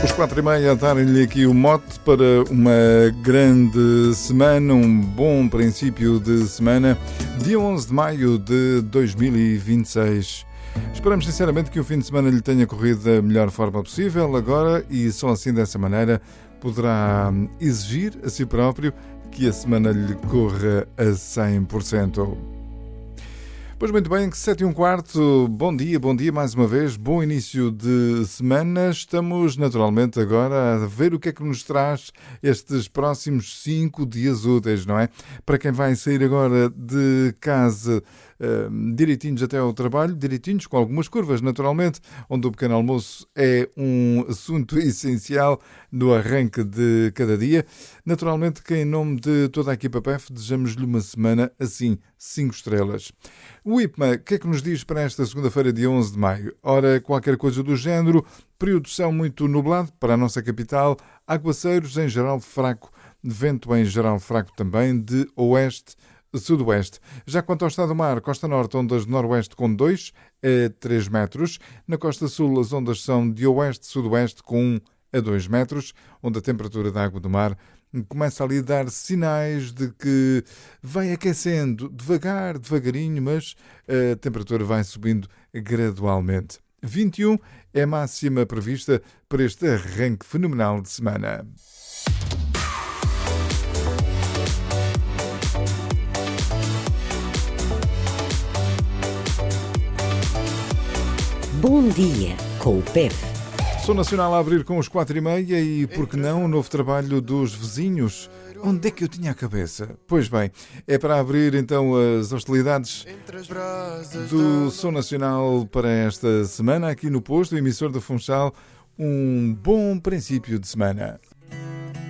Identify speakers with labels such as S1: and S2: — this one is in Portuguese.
S1: Os 4h30 a darem-lhe aqui o mote para uma grande semana, um bom princípio de semana, dia 11 de maio de 2026. Esperamos sinceramente que o fim de semana lhe tenha corrido da melhor forma possível agora e só assim dessa maneira poderá exigir a si próprio que a semana lhe corra a 100%. Pois muito bem, 7h15, bom dia mais uma vez, bom início de semana. Estamos naturalmente agora a ver o que é que nos traz estes próximos 5 dias úteis, não é? Para quem vai sair agora de casa direitinhos até ao trabalho, direitinhos com algumas curvas naturalmente, onde o pequeno almoço é um assunto essencial no arranque de cada dia. Naturalmente que em nome de toda a equipa PEF desejamos-lhe uma semana assim, 5 estrelas. O IPMA, o que é que nos diz para esta segunda-feira, dia 11 de maio? Ora, qualquer coisa do género, período de céu muito nublado para a nossa capital, aguaceiros em geral fraco, vento em geral fraco também, de oeste-sudoeste. Já quanto ao estado do mar, costa norte, ondas de noroeste com 2 a 3 metros. Na costa sul, as ondas são de oeste-sudoeste com 1 a 2 metros, onde a temperatura da água do mar começa ali a dar sinais de que vai aquecendo devagarinho, mas a temperatura vai subindo gradualmente. 21 é a máxima prevista para este arranque fenomenal de semana.
S2: Bom dia com o PEF.
S1: Sou Nacional a abrir com os 4h30 e, por que não, o novo trabalho dos vizinhos. Onde é que eu tinha a cabeça? Pois bem, é para abrir então as hostilidades do Som Nacional para esta semana, aqui no posto, emissor do Funchal. Um bom princípio de semana.